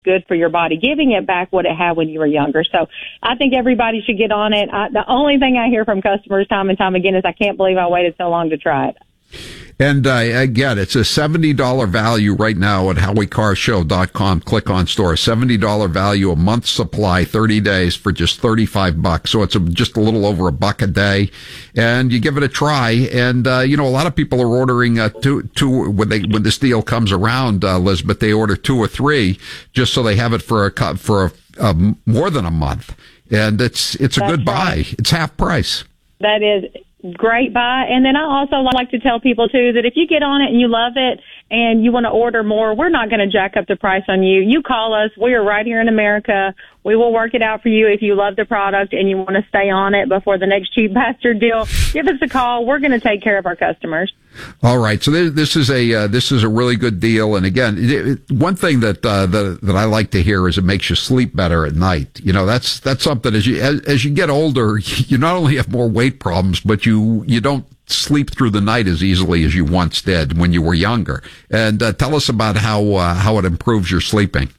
good for your body, giving it back what it had when you were younger. So I think everybody should get on it. The only thing I hear from customers time and time again is, I can't believe I waited so long to try it. And again, it's a $70 value right now at HowieCarShow.com. Click on store. $70 value, a month supply, 30 days for just $35. So it's just a little over $1 a day. And you give it a try. And, a lot of people are ordering two when this deal comes around, Elizabeth, they order 2 or 3 just so they have it for more than a month. And it's a good buy. It's half price. That is great buy. And then I also like to tell people too that if you get on it and you love it and you want to order more, we're not going to jack up the price on you. You call us. We are right here in America. We will work it out for you. If you love the product and you want to stay on it before the next cheap bastard deal, give us a call. We're going to take care of our customers. All right. So this is a really good deal. And again, one thing that I like to hear is it makes you sleep better at night. That's something as you get older, you not only have more weight problems, but you don't sleep through the night as easily as you once did when you were younger. And tell us about how it improves your sleeping.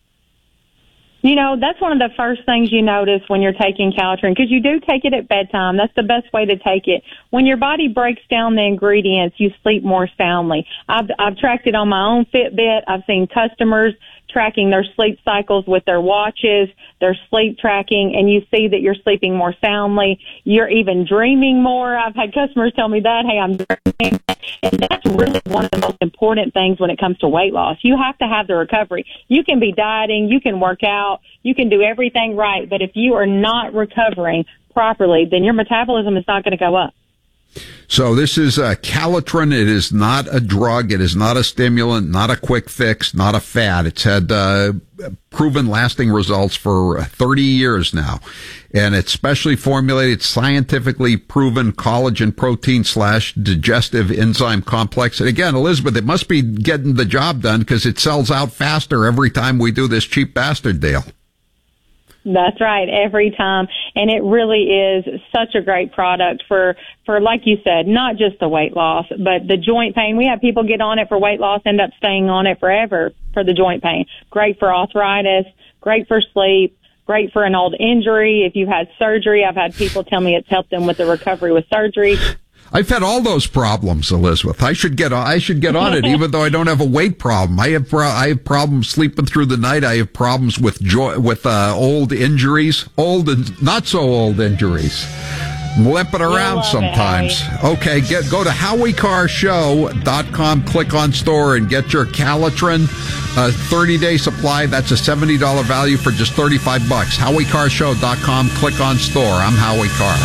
That's one of the first things you notice when you're taking Calitrin, because you do take it at bedtime. That's the best way to take it. When your body breaks down the ingredients, you sleep more soundly. I've tracked it on my own Fitbit. I've seen customers tracking their sleep cycles with their watches, their sleep tracking, and you see that you're sleeping more soundly. You're even dreaming more. I've had customers tell me that, hey, I'm dreaming. And that's really one of the most important things when it comes to weight loss. You have to have the recovery. You can be dieting, you can work out, you can do everything right, but if you are not recovering properly, then your metabolism is not going to go up. So this is Calitrin. It is not a drug. It is not a stimulant, not a quick fix, not a fad. It's had proven lasting results for 30 years now. And it's specially formulated, scientifically proven collagen protein / digestive enzyme complex. And again, Elizabeth, it must be getting the job done because it sells out faster every time we do this cheap bastard deal. That's right, every time. And it really is such a great product for, like you said, not just the weight loss, but the joint pain. We have people get on it for weight loss, end up staying on it forever for the joint pain. Great for arthritis, great for sleep, great for an old injury. If you've had surgery, I've had people tell me it's helped them with the recovery with surgery. I've had all those problems, Elizabeth. I should get on it, even though I don't have a weight problem. I have problems sleeping through the night. I have problems with old injuries, old and not so old injuries. I'm limping around sometimes. Okay, go to HowieCarShow.com, click on store, and get your Calitrin 30-day supply. That's a $70 value for just $35. HowieCarShow.com, click on store. I'm Howie Carr.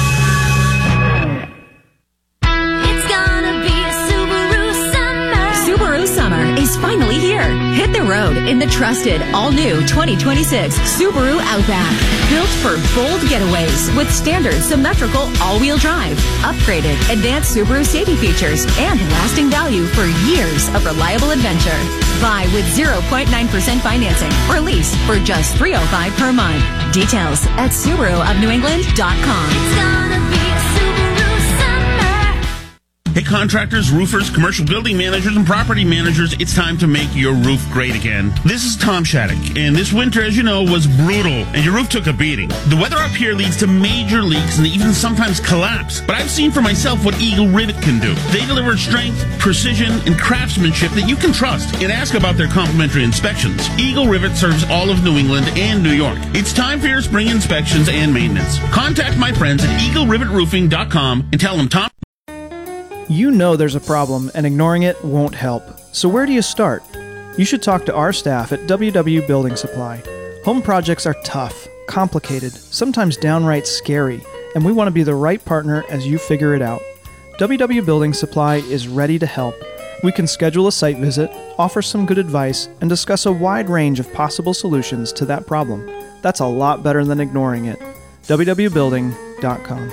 Is finally here. Hit the road in the trusted, all-new 2026 Subaru Outback. Built for bold getaways with standard symmetrical all-wheel drive, upgraded advanced Subaru safety features, and lasting value for years of reliable adventure. Buy with 0.9% financing or lease for just $305 per month. Details at SubaruofNewEngland.com. It's gonna be a Subaru summer. Hey, contractors, roofers, commercial building managers, and property managers, it's time to make your roof great again. This is Tom Shattuck, and this winter, as you know, was brutal, and your roof took a beating. The weather up here leads to major leaks and even sometimes collapse, but I've seen for myself what Eagle Rivet can do. They deliver strength, precision, and craftsmanship that you can trust, and ask about their complimentary inspections. Eagle Rivet serves all of New England and New York. It's time for your spring inspections and maintenance. Contact my friends at EagleRivetRoofing.com and tell them Tom. You know there's a problem, and ignoring it won't help. So where do you start? You should talk to our staff at WW Building Supply. Home projects are tough, complicated, sometimes downright scary, and we want to be the right partner as you figure it out. WW Building Supply is ready to help. We can schedule a site visit, offer some good advice, and discuss a wide range of possible solutions to that problem. That's a lot better than ignoring it. www.building.com.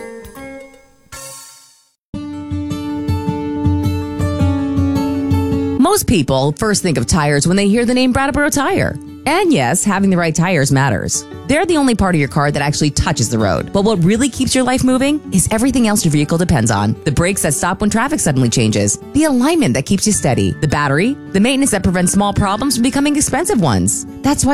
Most people first think of tires when they hear the name Brattleboro Tire. And yes, having the right tires matters. They're the only part of your car that actually touches the road. But what really keeps your life moving is everything else your vehicle depends on. The brakes that stop when traffic suddenly changes. The alignment that keeps you steady. The battery. The maintenance that prevents small problems from becoming expensive ones. That's why